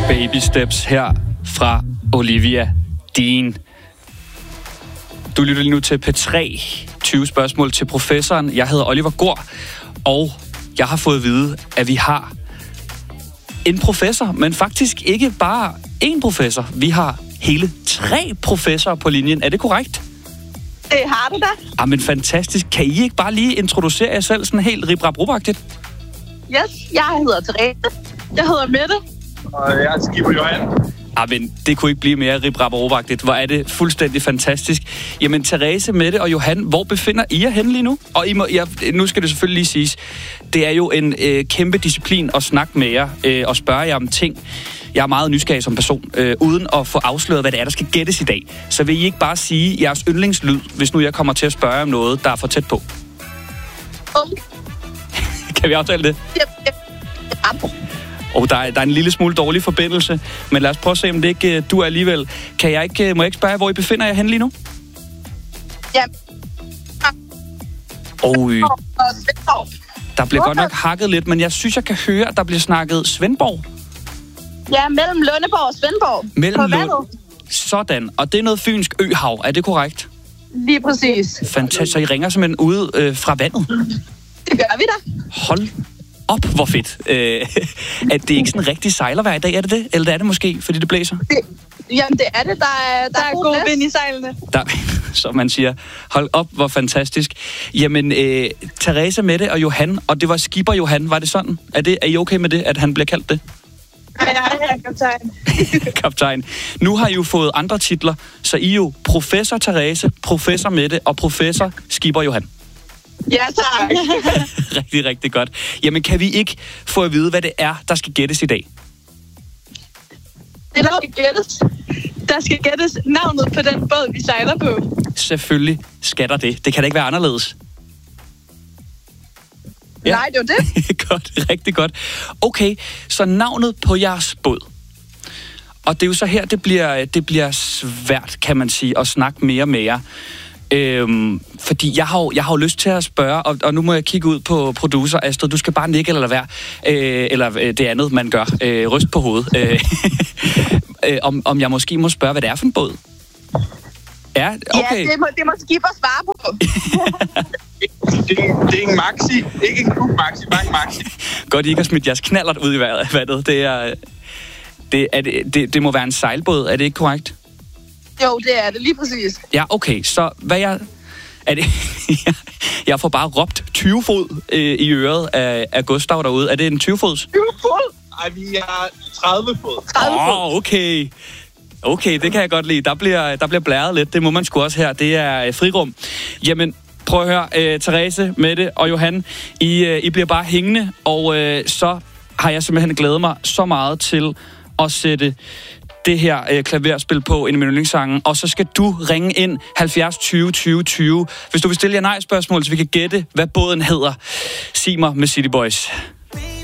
Baby Steps her fra Olivia Dean. Du lytter lige nu til P3. 20 spørgsmål til professoren. Jeg hedder Oliver Gård, og jeg har fået at vide, at vi har en professor, men faktisk ikke bare én professor. Vi har hele 3 professorer på linjen. Er det korrekt? Det har du da. Men fantastisk. Kan I ikke bare lige introducere jer selv sådan helt rip-rap-rubagtigt? Yes, jeg hedder Therese. Jeg hedder Mette. Og jeg er skipper Johan. Men det kunne ikke blive mere rip-rap-rubagtigt. Hvor er det fuldstændig fantastisk. Jamen, Therese, Mette og Johan, hvor befinder I jer henne lige nu? Og nu skal det selvfølgelig lige siges, det er jo en kæmpe disciplin at snakke med jer og spørge jer om ting. Jeg er meget nysgerrig som person, uden at få afsløret, hvad det er, der skal gættes i dag. Så vil I ikke bare sige jeres yndlingslyd, hvis nu jeg kommer til at spørge om noget, der er for tæt på? Kan vi aftale det? Der er en lille smule dårlig forbindelse, men lad os prøve at se, om det ikke du er alligevel. Må jeg ikke spørge, hvor I befinder jer henne lige nu? Ja. Der bliver godt nok hakket lidt, men jeg synes, jeg kan høre, at der bliver snakket Svendborg. Ja, mellem Lundeborg og Svendborg. Sådan, og det er noget fynsk øhav, er det korrekt? Lige præcis. Fantastisk, så I ringer simpelthen ude fra vandet? Det gør vi da. Hold op, hvor fedt. At det ikke sådan rigtig sejlervejr i dag, er det det? Eller er det måske, fordi det blæser? Jamen, det er det. Der er god vind i sejlene. Som man siger. Hold op, hvor fantastisk. Jamen, Therese, Mette og Johan, og det var skipper Johan, var det sådan? Er I okay med det, at han bliver kaldt det? Ja, kaptajn. Kaptajn. Nu har I jo fået andre titler, så I er jo professor Therese, professor Mette og professor skipper Johan. Ja, tak. Rigtig, rigtig godt. Jamen, kan vi ikke få at vide, hvad det er, der skal gættes i dag? Det, der skal gættes? Der skal gættes navnet på den båd, vi sejler på. Selvfølgelig skal der det. Det kan da ikke være anderledes. Ja. Nej, det var det. Godt, rigtig godt. Okay, så navnet på jeres båd. Og det er jo så her, det bliver svært, kan man sige, at snakke mere med jer. Fordi jeg har jo lyst til at spørge, og nu må jeg kigge ud på producer Astrid, du skal bare nikke eller lade være, eller det andet, man gør, ryst på hovedet. Om jeg måske må spørge, hvad det er for en båd? Ja, okay. Ja, det må skipper svare på. Det er en maxi, ikke en klub maxi, bare en maxi. Godt, I ikke har smidt jeres knallert ud i vandet. Det må være en sejlbåd, er det ikke korrekt? Jo, det er det, lige præcis. Ja, okay, så jeg får bare råbt 20 fod i øret af Gustav derude. Er det en 20-fods? 20 fod? Ej, vi er 30 fod. 30 fod. Okay. Okay, det kan jeg godt lide. Der bliver blæret lidt. Det må man sgu også her. Det er frirum. Jamen, prøv at høre. Therese, Mette og Johan, I bliver bare hængende, og så har jeg simpelthen glædet mig så meget til at sætte det her klaverspil på en af mine yndlingssange, og så skal du ringe ind 70 20 20 20, hvis du vil stille jer nej-spørgsmål, så vi kan gætte, hvad båden hedder. Sig mig med City Boys.